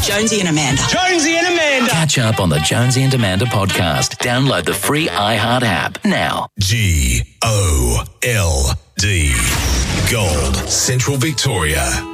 Jonesy and Amanda. Jonesy and Amanda. Catch up on the Jonesy and Amanda podcast. Download the free iHeart app now. GOLD. Gold. Central Victoria.